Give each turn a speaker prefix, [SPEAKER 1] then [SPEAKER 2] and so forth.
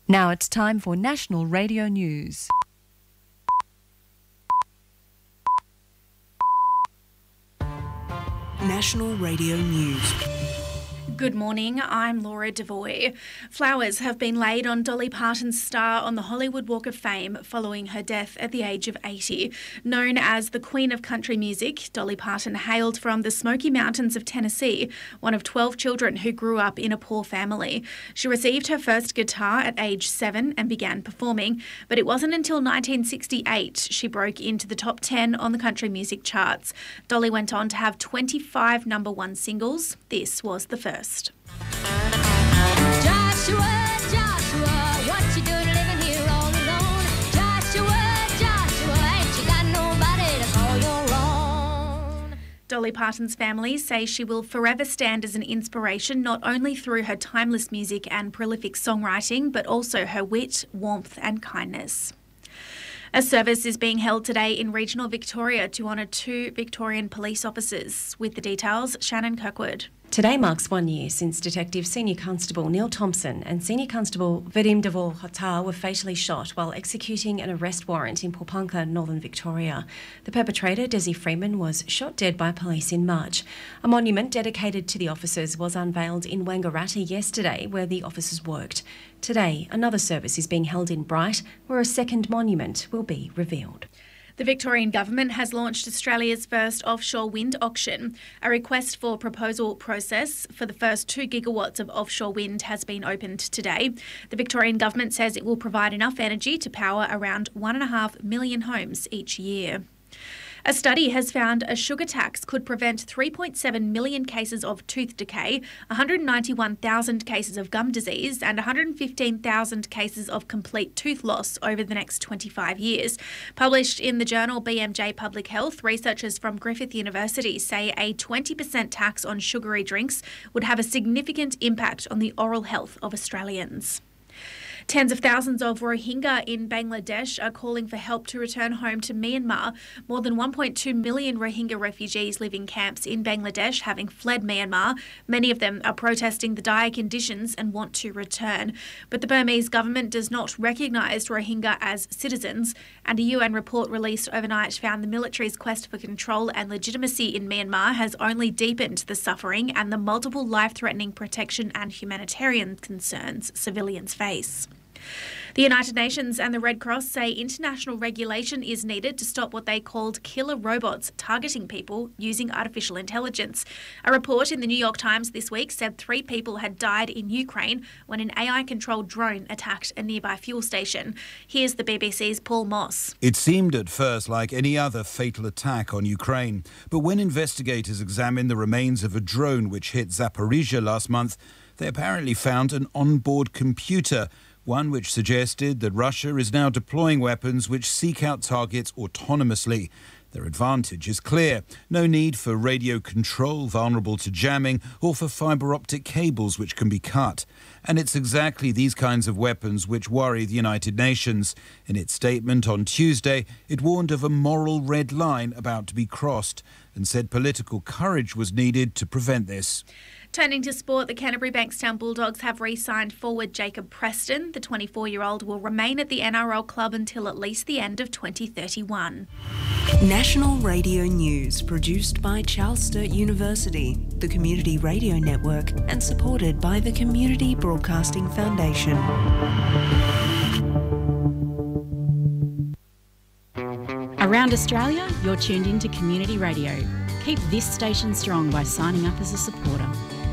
[SPEAKER 1] Now it's time for National Radio News.
[SPEAKER 2] National Radio News.
[SPEAKER 3] Good morning, I'm Laura Devoy. Flowers have been laid on Dolly Parton's star on the Hollywood Walk of Fame following her death at the age of 80. Known as the Queen of Country Music, Dolly Parton hailed from the Smoky Mountains of Tennessee, one of 12 children who grew up in a poor family. She received her first guitar at age 7 and began performing, but it wasn't until 1968 she broke into the top 10 on the country music charts. Dolly went on to have 25 number one singles. This was the first.
[SPEAKER 4] Joshua, what you doing living here all alone? Joshua, ain't you got nobody to call your own?
[SPEAKER 3] Dolly Parton's family say she will forever stand as an inspiration, not only through her timeless music and prolific songwriting, but also her wit, warmth and kindness. A service is being held today in regional Victoria to honour 2 Victorian police officers. With the details, Shannon Kirkwood.
[SPEAKER 5] Today marks 1 year since Detective Senior Constable Neil Thompson and Senior Constable Vadim Devor-Hotar were fatally shot while executing an arrest warrant in Popunka, Northern Victoria. The perpetrator, Desi Freeman, was shot dead by police in March. A monument dedicated to the officers was unveiled in Wangaratta yesterday, where the officers worked. Today, another service is being held in Bright, where a second monument will be revealed.
[SPEAKER 3] The Victorian Government has launched Australia's first offshore wind auction. A request for proposal process for the first 2 gigawatts of offshore wind has been opened today. The Victorian Government says it will provide enough energy to power around 1.5 million homes each year. A study has found a sugar tax could prevent 3.7 million cases of tooth decay, 191,000 cases of gum disease and 115,000 cases of complete tooth loss over the next 25 years. Published in the journal BMJ Public Health, researchers from Griffith University say a 20% tax on sugary drinks would have a significant impact on the oral health of Australians. Tens of thousands of Rohingya in Bangladesh are calling for help to return home to Myanmar. More than 1.2 million Rohingya refugees live in camps in Bangladesh, having fled Myanmar. Many of them are protesting the dire conditions and want to return. But the Burmese government does not recognise Rohingya as citizens, and a UN report released overnight found the military's quest for control and legitimacy in Myanmar has only deepened the suffering and the multiple life-threatening protection and humanitarian concerns civilians face. The United Nations and the Red Cross say international regulation is needed to stop what they called killer robots targeting people using artificial intelligence. A report in the New York Times this week said 3 people had died in Ukraine when an AI-controlled drone attacked a nearby fuel station. Here's the BBC's Paul Moss.
[SPEAKER 6] It seemed at first like any other fatal attack on Ukraine, but when investigators examined the remains of a drone which hit Zaporizhzhia last month, they apparently found an onboard computer, one which suggested that Russia is now deploying weapons which seek out targets autonomously. Their advantage is clear. No need for radio control vulnerable to jamming or for fibre optic cables which can be cut. And it's exactly these kinds of weapons which worry the United Nations. In its statement on Tuesday, it warned of a moral red line about to be crossed and said political courage was needed to prevent this.
[SPEAKER 3] Turning to sport, the Canterbury Bankstown Bulldogs have re-signed forward Jacob Preston. The 24-year-old will remain at the NRL club until at least the end of 2031.
[SPEAKER 2] National Radio News, produced by Charles Sturt University, the Community Radio Network, and supported by the Community Broadcasting Foundation.
[SPEAKER 7] Around Australia, you're tuned in to Community Radio. Keep this station strong by signing up as a supporter.